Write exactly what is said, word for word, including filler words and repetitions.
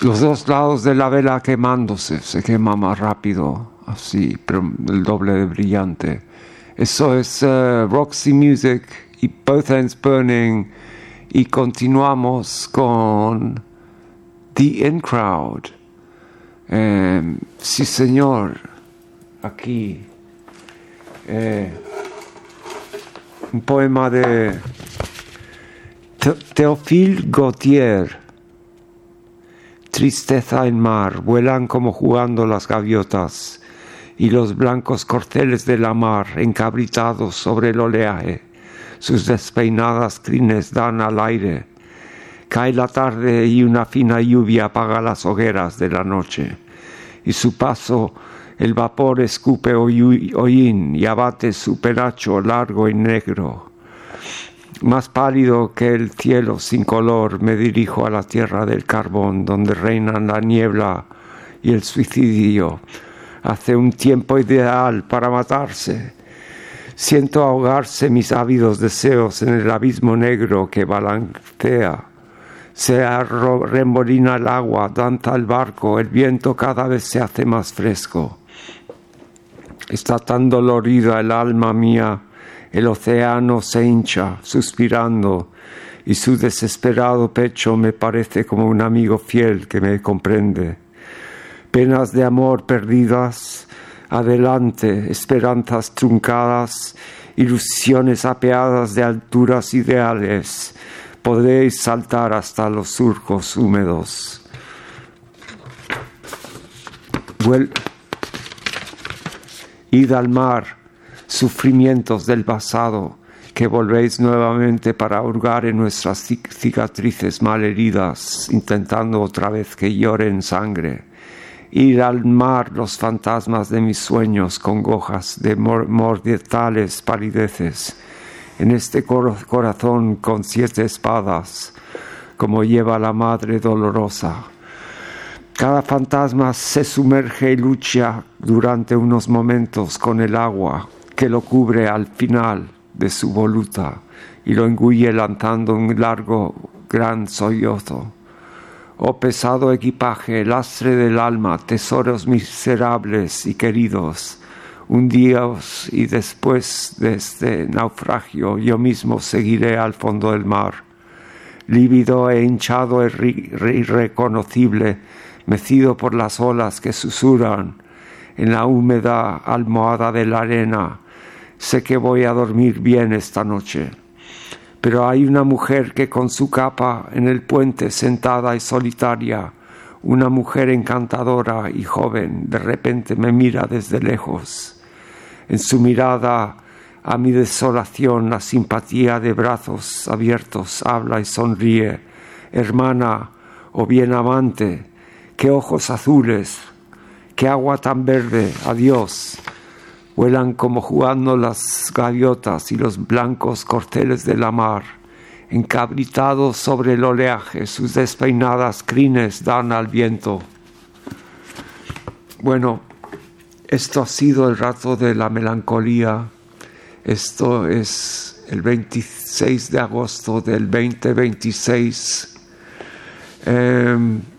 los dos lados de la vela quemándose, se quema más rápido, así, pero el doble de brillante. Eso es uh, Roxy Music y Both Ends Burning, y continuamos con The In Crowd. Eh, sí, señor, aquí eh, un poema de Théophile Gautier. Tristeza en mar, vuelan como jugando las gaviotas, y los blancos corceles de la mar, encabritados sobre el oleaje, sus despeinadas crines dan al aire. Cae la tarde y una fina lluvia apaga las hogueras de la noche, y su paso el vapor escupe hollín y abate su penacho largo y negro. Más pálido que el cielo sin color, me dirijo a la tierra del carbón, donde reinan la niebla y el suicidio. Hace un tiempo ideal para matarse. Siento ahogarse mis ávidos deseos en el abismo negro que balancea. Se arremolina el agua, danza el barco, el viento cada vez se hace más fresco. Está tan dolorida el alma mía. El océano se hincha, suspirando, y su desesperado pecho me parece como un amigo fiel que me comprende. Penas de amor perdidas, adelante, esperanzas truncadas, ilusiones apeadas de alturas ideales, podéis saltar hasta los surcos húmedos. Vuel- Id al mar, sufrimientos del pasado, que volvéis nuevamente para hurgar en nuestras cicatrices malheridas, intentando otra vez que lloren sangre. Ir al mar los fantasmas de mis sueños, congojas de mor- mortales palideces, en este cor- corazón con siete espadas, como lleva la madre dolorosa. Cada fantasma se sumerge y lucha durante unos momentos con el agua, que lo cubre al final de su voluta y lo engulle lanzando un largo, gran sollozo. Oh pesado equipaje, lastre del alma, tesoros miserables y queridos, hundíos y después de este naufragio yo mismo seguiré al fondo del mar. Lívido e hinchado e irreconocible, mecido por las olas que susurran en la húmeda almohada de la arena, sé que voy a dormir bien esta noche. Pero hay una mujer que con su capa en el puente sentada y solitaria, una mujer encantadora y joven, de repente me mira desde lejos. En su mirada a mi desolación la simpatía de brazos abiertos habla y sonríe. Hermana o bien amante, qué ojos azules, qué agua tan verde, adiós. Vuelan como jugando las gaviotas y los blancos corceles de la mar. Encabritados sobre el oleaje, sus despeinadas crines dan al viento. Bueno, esto ha sido el rato de la melancolía. Esto es el veintiséis de agosto del veinte veintiséis. Eh,